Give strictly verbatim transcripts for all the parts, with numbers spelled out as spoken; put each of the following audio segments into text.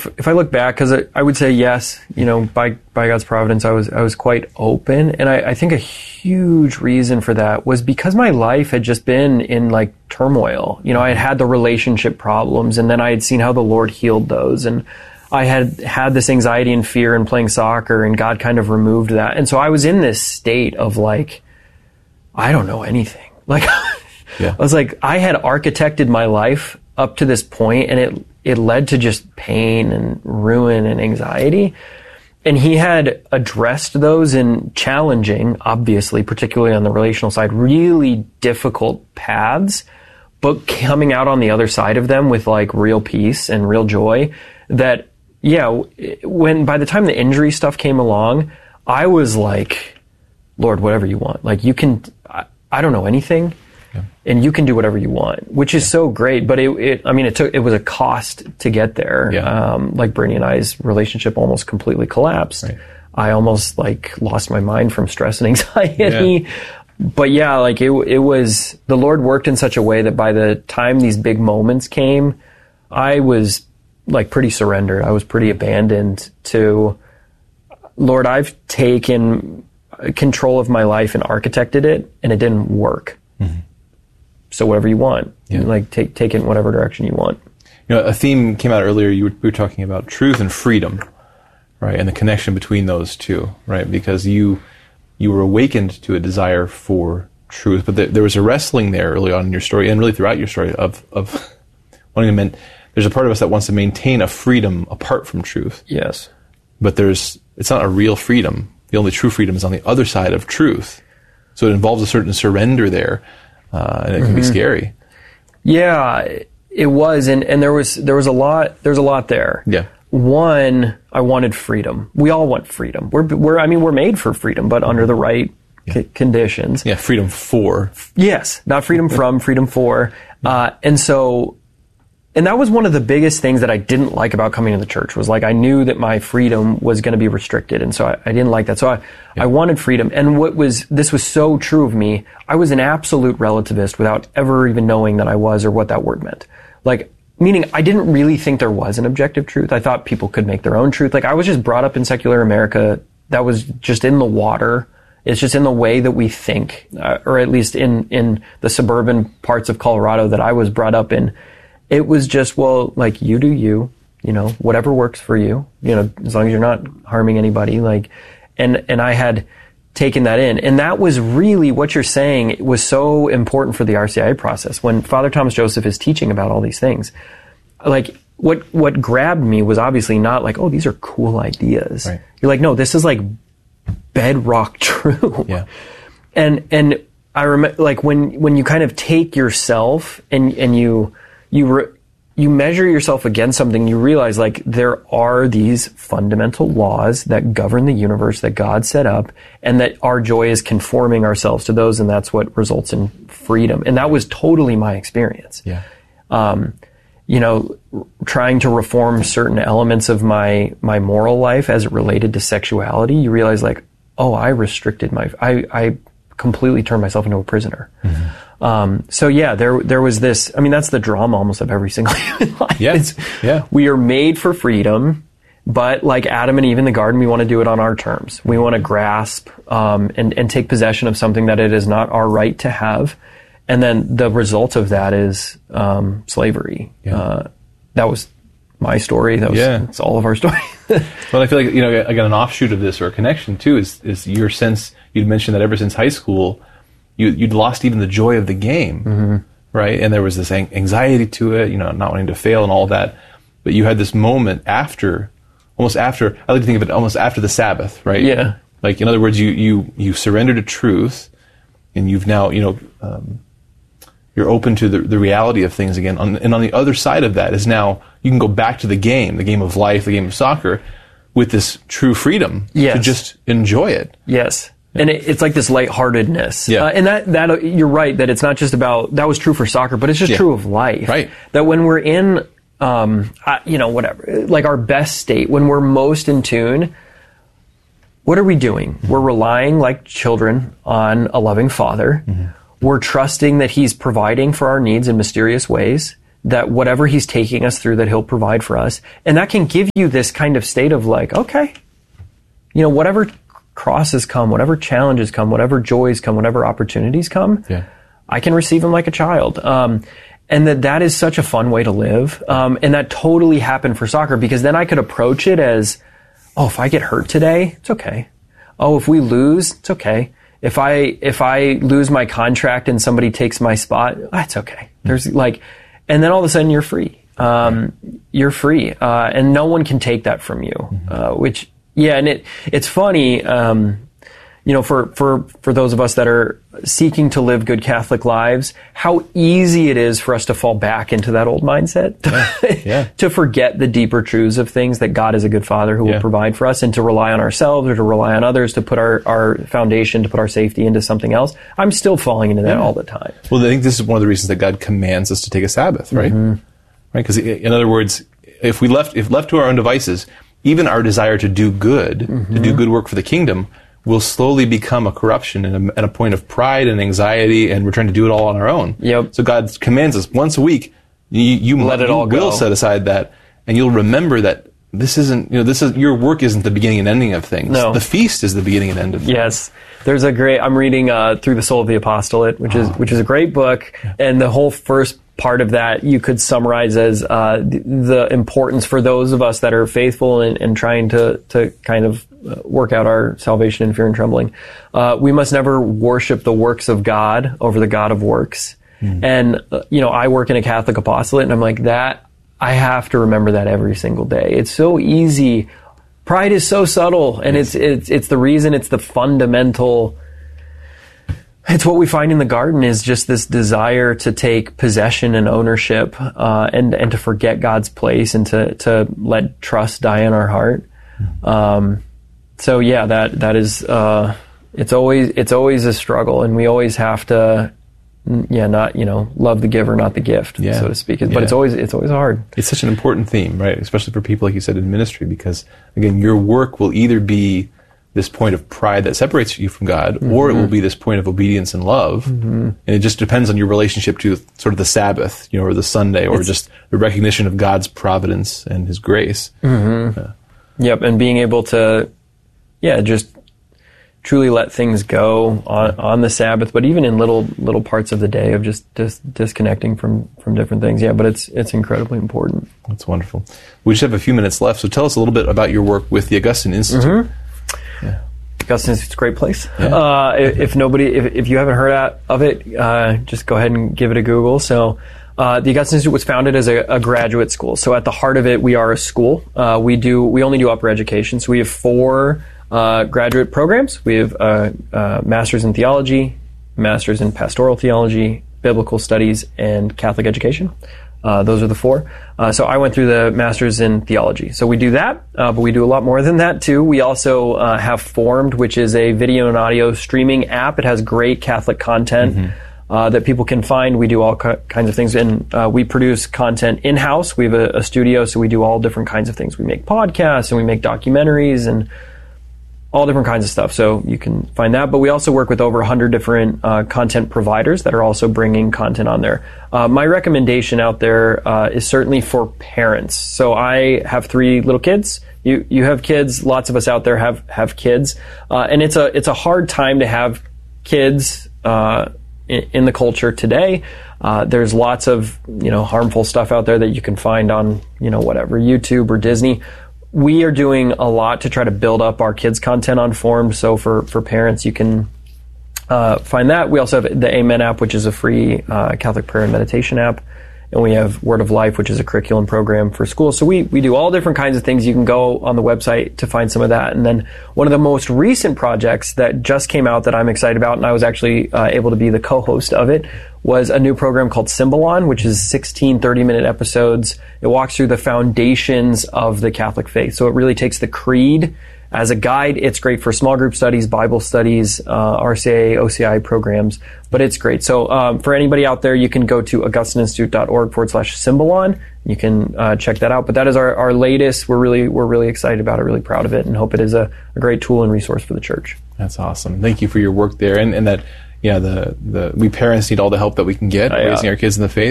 if, if I look back, because I, I would say yes, you know, by by God's providence, I was I was quite open, and I, I think a huge reason for that was because my life had just been in like turmoil. You know, I had had the relationship problems, and then I had seen how the Lord healed those, and I had had this anxiety and fear in playing soccer, and God kind of removed that, and so I was in this state of like, I don't know anything. Like, yeah. I was like, I had architected my life up to this point, and it it led to just pain and ruin and anxiety. And he had addressed those in challenging, obviously, particularly on the relational side, really difficult paths, but coming out on the other side of them with like real peace and real joy that, yeah, when by the time the injury stuff came along, I was like, Lord, whatever you want. Like, you can, I, I don't know anything. Yeah. And you can do whatever you want, which is yeah. so great. But it, it, I mean, it took, it was a cost to get there. Yeah. Um, like Brittany and I's relationship almost completely collapsed. Right. I almost like lost my mind from stress and anxiety. Yeah. But yeah, like it, it was, the Lord worked in such a way that by the time these big moments came, I was like pretty surrendered. I was pretty abandoned to, Lord, I've taken control of my life and architected it, and it didn't work. Mm-hmm. So whatever you want, yeah. like take take it in whatever direction you want. You know, a theme came out earlier. You were, we were talking about truth and freedom, right, and the connection between those two, right? Because you you were awakened to a desire for truth, but there, there was a wrestling there early on in your story, and really throughout your story of of wanting to mean. There's a part of us that wants to maintain a freedom apart from truth. Yes, but there's it's not a real freedom. The only true freedom is on the other side of truth. So it involves a certain surrender there. Uh, and it can mm-hmm. be scary. Yeah, it was, and, and there was there was a lot there's a lot there. Yeah. One, I wanted freedom. We all want freedom. We're we're I mean we're made for freedom, but under the right yeah. c- conditions. Yeah, freedom for. Yes, not freedom from, freedom for. Uh, and so, and that was one of the biggest things that I didn't like about coming to the church was like I knew that my freedom was going to be restricted, and so I, I didn't like that. So I, yeah. I wanted freedom, and what was this was so true of me. I was an absolute relativist without ever even knowing that I was or what that word meant. Like, meaning I didn't really think there was an objective truth. I thought people could make their own truth. Like I was just brought up in secular America. That was just in the water. It's just in the way that we think, uh, or at least in in the suburban parts of Colorado that I was brought up in. It was just, well, like, you do you, you know, whatever works for you, you know, as long as you're not harming anybody, like, and, and I had taken that in. And that was really what you're saying was so important for the R C I A process. When Father Thomas Joseph is teaching about all these things, like, what, what grabbed me was obviously not like, oh, these are cool ideas. Right. You're like, no, this is like bedrock true. Yeah. And, and I remember, like, when, when you kind of take yourself and, and you, You re- you measure yourself against something, you realize like there are these fundamental laws that govern the universe that God set up, and that our joy is conforming ourselves to those, and that's what results in freedom. And that was totally my experience. Yeah. Um, you know, trying to reform certain elements of my my moral life as it related to sexuality, you realize like, oh, I restricted my, I, I completely turned myself into a prisoner. Mm-hmm. Um, so yeah, there, there was this, I mean, that's the drama almost of every single human life. Yeah. It's, yeah. We are made for freedom, but like Adam and Eve in the garden, we want to do it on our terms. We want to grasp, um, and, and take possession of something that it is not our right to have. And then the result of that is, um, slavery. Yeah. Uh, that was my story. That was, yeah. it's all of our story. Well, I feel like, you know, I got an offshoot of this or a connection too is, is your sense, you'd mentioned that ever since high school, You, you'd lost even the joy of the game, mm-hmm. right? And there was this anxiety to it, you know, not wanting to fail and all that. But you had this moment after, almost after, I like to think of it almost after the Sabbath, right? Yeah. Like, in other words, you you you surrender to truth, and you've now, you know, um, you're open to the, the reality of things again. On, and on the other side of that is now you can go back to the game, the game of life, the game of soccer, with this true freedom yes. to just enjoy it. Yes. And it, it's like this lightheartedness. Yeah. Uh, and that, that, you're right, that it's not just about, that was true for soccer, but it's just yeah. true of life. Right. That when we're in, um, uh, you know, whatever, like our best state, when we're most in tune, what are we doing? Mm-hmm. We're relying like children on a loving Father. Mm-hmm. We're trusting that He's providing for our needs in mysterious ways, that whatever he's taking us through, that he'll provide for us. And that can give you this kind of state of like, okay, you know, whatever crosses come, whatever challenges come, whatever joys come, whatever opportunities come, yeah. I can receive them like a child. Um, and that that is such a fun way to live. Um, and that totally happened for soccer, because then I could approach it as, oh, if I get hurt today, it's okay. Oh, if we lose, it's okay. If I if I lose my contract and somebody takes my spot, that's okay. There's like, and then all of a sudden you're free. Um, you're free, uh, and no one can take that from you. Uh, which, yeah, and it it's funny. Um, you know, for, for, for those of us that are seeking to live good Catholic lives, how easy it is for us to fall back into that old mindset, yeah, yeah. to forget the deeper truths of things, that God is a good Father who yeah. will provide for us, and to rely on ourselves or to rely on others to put our, our foundation, to put our safety into something else. I'm still falling into that yeah. all the time. Well, I think this is one of the reasons that God commands us to take a Sabbath, right? Mm-hmm. Right? Because in other words, if we left, if left to our own devices, even our desire to do good, mm-hmm. to do good work for the kingdom, will slowly become a corruption and a, and a point of pride and anxiety, and we're trying to do it all on our own. Yep. So God commands us once a week, you, you, Let it you all will go. set aside that, and you'll remember that this isn't, you know, this is, your work isn't the beginning and ending of things. No. The feast is the beginning and end of things. Yes. There's a great, I'm reading uh, Through the Soul of the Apostolate, which is, which is a great book, and the whole first part of that you could summarize as uh, the, the importance for those of us that are faithful and, and trying to, to kind of uh, work out our salvation in fear and trembling. Uh, we must never worship the works of God over the God of works. Mm. And, uh, you know, I work in a Catholic apostolate, and I'm like, that, I have to remember that every single day. It's so easy. Pride is so subtle, and it's, it's, it's the reason, it's the fundamental. It's what we find in the garden, is just this desire to take possession and ownership, uh, and, and to forget God's place, and to, to let trust die in our heart. Um, so yeah, that, that is, uh, it's always, it's always a struggle, and we always have to, yeah, not, you know, love the giver, not the gift, yeah. so to speak. But yeah. it's always, it's always hard. It's such an important theme, right? Especially for people, like you said, in ministry, because again, your work will either be this point of pride that separates you from God, mm-hmm. or it will be this point of obedience and love. Mm-hmm. And it just depends on your relationship to sort of the Sabbath, you know, or the Sunday, or it's, just the recognition of God's providence and His grace. Mm-hmm. Uh, yep, and being able to, yeah, just truly let things go on, on the Sabbath, but even in little little parts of the day of just, just disconnecting from, from different things. Yeah, but it's it's incredibly important. That's wonderful. We just have a few minutes left, so tell us a little bit about your work with the Augustine Institute. Mm-hmm. Yeah. Augustine Institute's a great place. Yeah. Uh, if, if nobody, if, if you haven't heard of it, uh, just go ahead and give it a Google. So, uh, the Augustine Institute was founded as a, a graduate school. So, at the heart of it, we are a school. Uh, we do, we only do upper education. So, we have four uh, graduate programs. We have a, a master's in theology, master's in pastoral theology, biblical studies, and Catholic education. Uh, those are the four. Uh, so I went through the master's in theology. So we do that, uh, but we do a lot more than that too. We also uh, have Formed, which is a video and audio streaming app. It has great Catholic content mm-hmm. uh, that people can find. We do all ki- kinds of things, and uh, we produce content in-house. We have a, a studio, so we do all different kinds of things. We make podcasts, and we make documentaries, and all different kinds of stuff, so you can find that. But we also work with over one hundred different uh, content providers that are also bringing content on there. Uh, my recommendation out there uh, is certainly for parents. So I have three little kids. You you have kids. Lots of us out there have have kids, uh, and it's a it's a hard time to have kids uh, in, in the culture today. Uh, there's lots of you know harmful stuff out there that you can find on you know whatever YouTube or Disney. We are doing a lot to try to build up our kids' content on Formed. So for, for parents, you can uh, find that. We also have the Amen app, which is a free uh, Catholic prayer and meditation app. And we have Word of Life, which is a curriculum program for schools. So we, we do all different kinds of things. You can go on the website to find some of that. And then one of the most recent projects that just came out that I'm excited about, and I was actually uh, able to be the co-host of it, was a new program called Symbolon, which is sixteen thirty-minute episodes. It walks through the foundations of the Catholic faith. So it really takes the creed as a guide. It's great for small group studies, Bible studies, uh, R C I A, O C I programs, but it's great. So um, for anybody out there, you can go to augustininstitute.org forward slash Symbolon. You can uh, check that out. But that is our, our latest. We're really we're really excited about it, really proud of it, and hope it is a, a great tool and resource for the church. That's awesome. Thank you for your work there, and, and that yeah, the, the we parents need all the help that we can get uh, yeah. raising our kids in the faith.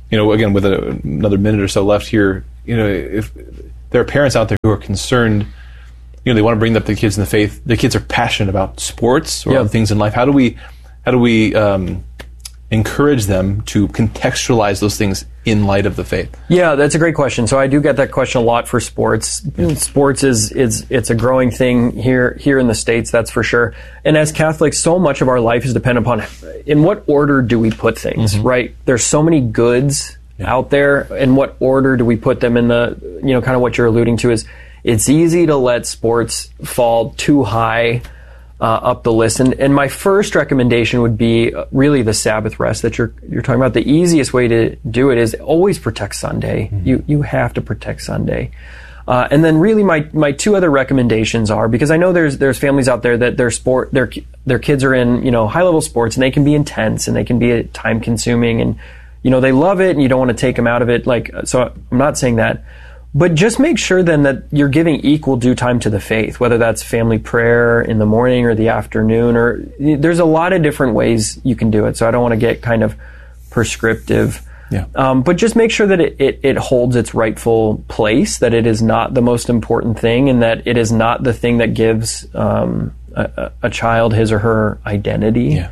you know, again, with a, another minute or so left here, you know, if there are parents out there who are concerned, you know, they want to bring up the kids in the faith. The kids are passionate about sports or yeah. other things in life. How do we, how do we um, encourage them to contextualize those things in light of the faith? Yeah, that's a great question. So I do get that question a lot for sports. Yeah. Sports is is it's a growing thing here here in the States, that's for sure. And as Catholics, so much of our life is dependent upon in what order do we put things, mm-hmm. right? There's so many goods yeah. out there. In what order do we put them in the, you know, kind of what you're alluding to is it's easy to let sports fall too high Uh, up the list. And, and my first recommendation would be really the Sabbath rest that you're you're talking about. The easiest way to do it is always protect Sunday. Mm-hmm. You you have to protect Sunday. Uh, and then really my, my two other recommendations are, because I know there's there's families out there that their sport their their kids are in, you know, high level sports and they can be intense and they can be time consuming and, you know, they love it and you don't want to take them out of it. Like, so I'm not saying that. But just make sure then that you're giving equal due time to the faith, whether that's family prayer in the morning or the afternoon, or there's a lot of different ways you can do it. So I don't want to get kind of prescriptive. Yeah. Um, but just make sure that it, it, it holds its rightful place, that it is not the most important thing, and that it is not the thing that gives um, a, a child his or her identity. Yeah.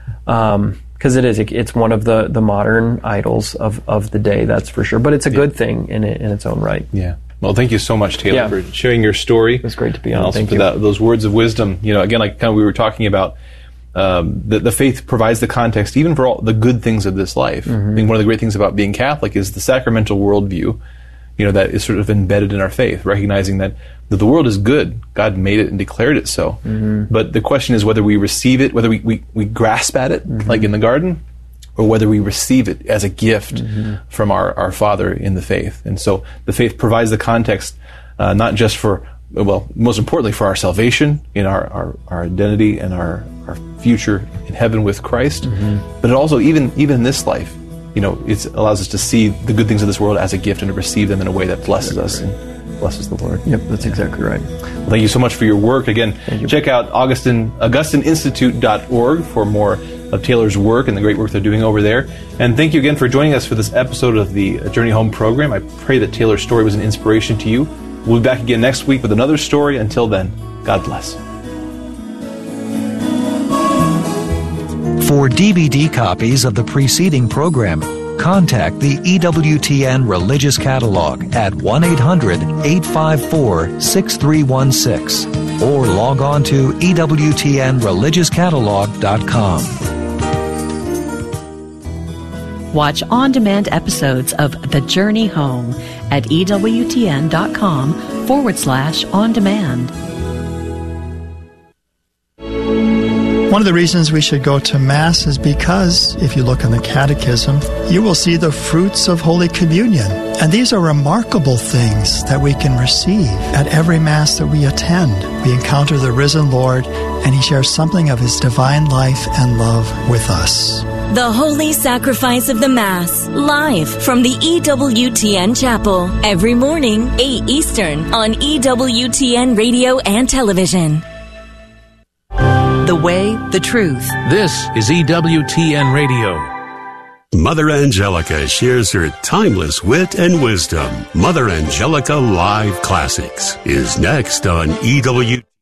Um, Because it is, it's one of the, the modern idols of, of the day, that's for sure. But it's a yeah. good thing in it, in its own right. Yeah. Well, thank you so much, Taylor, yeah. for sharing your story. It's great to be and on. Also Thank for you. that, those words of wisdom. You know, again, like kind of we were talking about, um, the, the faith provides the context even for all the good things of this life. Mm-hmm. I think one of the great things about being Catholic is the sacramental worldview, you know, that is sort of embedded in our faith, recognizing that, that the world is good. God made it and declared it so. Mm-hmm. But the question is whether we receive it, whether we, we, we grasp at it, mm-hmm. like in the garden, or whether we receive it as a gift mm-hmm. from our, our Father in the faith. And so the faith provides the context, uh, not just for, well, most importantly for our salvation, in our, our, our identity and our, our future in heaven with Christ, mm-hmm. but it also, even, even in this life, you know, it allows us to see the good things of this world as a gift and to receive them in a way that blesses us and blesses the Lord. Yep, that's exactly right. Well, thank you so much for your work. Again, check out Augustine, Augustine Institute dot org for more of Taylor's work and the great work they're doing over there. And thank you again for joining us for this episode of the Journey Home program. I pray that Taylor's story was an inspiration to you. We'll be back again next week with another story. Until then, God bless. For D V D copies of the preceding program, contact the E W T N Religious Catalog at one eight hundred, eight five four, six three one six or log on to E W T N religious catalog dot com. Watch on-demand episodes of The Journey Home at E W T N dot com forward slash on demand. One of the reasons we should go to Mass is because, if you look in the Catechism, you will see the fruits of Holy Communion. And these are remarkable things that we can receive at every Mass that we attend. We encounter the risen Lord, and He shares something of His divine life and love with us. The Holy Sacrifice of the Mass, live from the E W T N Chapel, every morning, eight Eastern, on E W T N Radio and Television. The way, the truth. This is E W T N Radio. Mother Angelica shares her timeless wit and wisdom. Mother Angelica Live Classics is next on E W T N.